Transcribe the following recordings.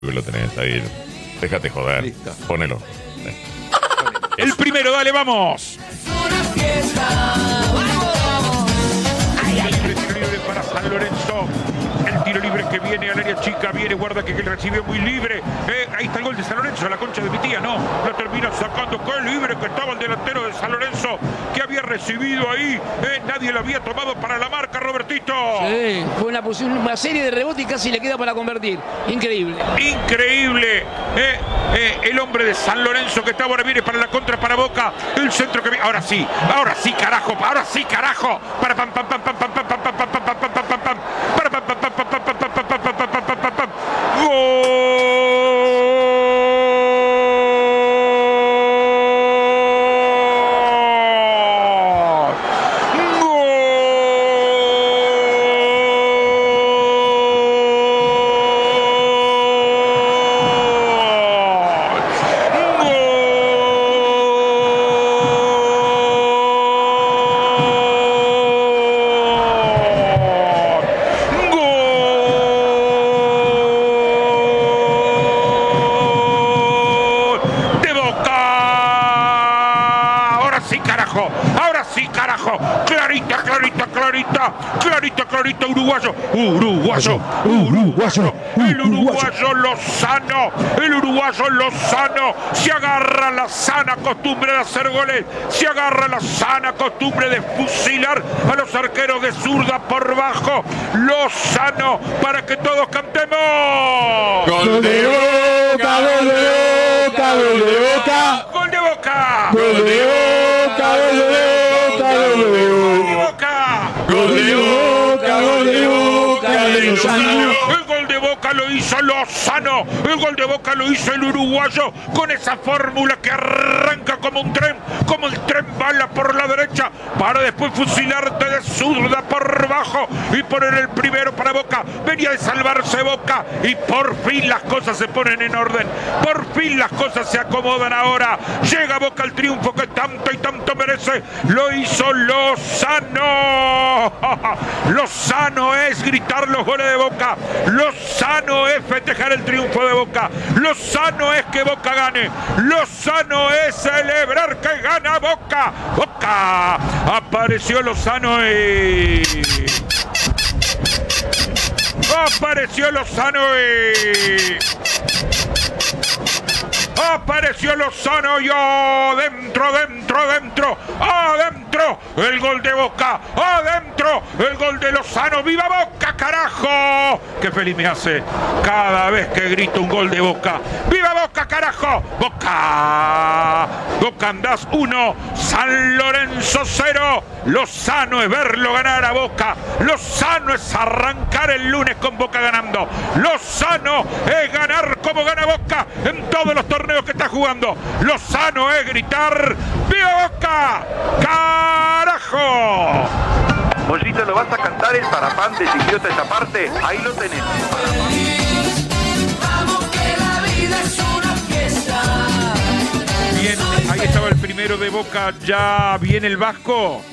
Lo tenés ahí. Déjate joder. Listo. Ponelo. El primero, dale, vamos. El tiro libre para San Lorenzo. El tiro libre que viene al área chica. Viene, guarda que recibe muy libre. Ahí está el gol de San Lorenzo. La concha de mi tía, no. Lo termina sacando. Qué libre que estaba el delantero de San Lorenzo. Que había recibido ahí. Nadie lo había tomado para la marca, Robertito. Sí, fue una serie de rebotes y casi le queda para convertir. Increíble. Increíble. El hombre de San Lorenzo que está ahora viene para la contra para Boca. El centro que viene. Ahora sí, carajo. Ahora sí, carajo. Para pam pam pam pam pam pam pam pam pam pam pam pam pam pam. Para pam pam pam pam pam pam pam pam pam pam pam pam pam. ¡Gol! Clarita, uruguayo. El uruguayo Lozano se agarra a la sana costumbre de hacer goles, se agarra a la sana costumbre de fusilar a los arqueros de zurda por bajo. Lozano, para que todos cantemos. Gol de Boca, gol de Boca, gol de Boca. Gol de Boca. Gol de Boca, gol de Boca, gol de Boca. Gol de Boca, gol de Boca, de Lozano. El gol de Boca lo hizo Lozano. El gol de Boca lo hizo el uruguayo con esa fórmula que arranca como un tren, como el tren bala por la derecha para después fusilarte de zurda por bajo y poner el primero para Boca. Venía de salvarse Boca y por fin las cosas se ponen en orden. Por fin las cosas se acomodan ahora. Llega Boca al triunfo que tanto y tanto merece. Lo hizo Lozano. Lozano es gritar los goles de Boca. Lozano es festejar el triunfo de Boca. Lozano es que Boca gane. Lozano es celebrar que gana Boca. Boca. Apareció Lozano y... Apareció Lozano y... Apareció Lozano y adentro, el gol de Boca, adentro, el gol de Lozano. ¡Viva Boca, carajo! ¡Qué feliz me hace cada vez que grito un gol de Boca! ¡Viva Boca, carajo! ¡Boca! Boca andás 1, San Lorenzo 0. Lozano es verlo ganar a Boca. Lozano es arrancar el lunes con Boca ganando. Lozano es ganar como gana Boca en todos los torneos que está jugando. Lozano es gritar ¡viva Boca! ¡Carajo! Mollito, ¿lo vas a cantar el parapán de Chiquiota esa parte? Ahí lo tenés. Vamos que la vida es una fiesta. Bien, ahí estaba el primero de Boca. Ya viene el Vasco.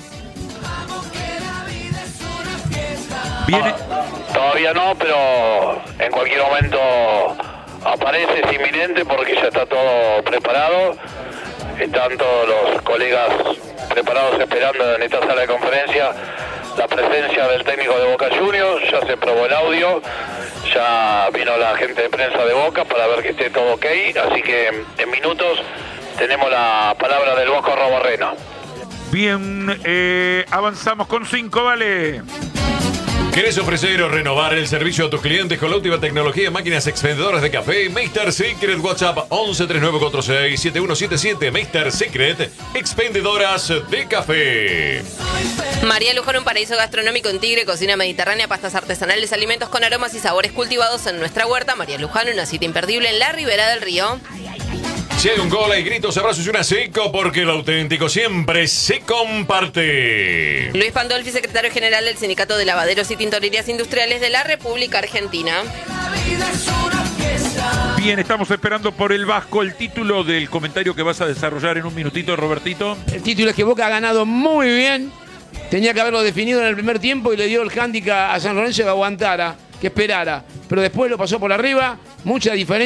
Viene. Todavía no, pero en cualquier momento aparece, es inminente porque ya está todo preparado. Están todos los colegas preparados esperando en esta sala de conferencia la presencia del técnico de Boca Juniors. Ya se probó el audio, ya vino la gente de prensa de Boca para ver que esté todo ok, así que en minutos tenemos la palabra del Bosco Robarrena. Bien, avanzamos con 5, dale. ¿Querés ofrecer o renovar el servicio a tus clientes con la última tecnología de máquinas expendedoras de café? Mr. Secret, WhatsApp 1139467177. Mr. Secret, expendedoras de café. María Luján, un paraíso gastronómico en Tigre, cocina mediterránea, pastas artesanales, alimentos con aromas y sabores cultivados en nuestra huerta. María Luján, una cita imperdible en la ribera del río. Si hay un gol, hay gritos, abrazos y una seco, porque lo auténtico siempre se comparte. Luis Pandolfi, secretario general del Sindicato de Lavaderos y Tintorerías Industriales de la República Argentina. Bien, estamos esperando por el Vasco el título del comentario que vas a desarrollar en un minutito, Robertito. El título es que Boca ha ganado muy bien. Tenía que haberlo definido en el primer tiempo y le dio el hándicap a San Lorenzo que aguantara. que esperara. Pero después lo pasó por arriba, mucha diferencia.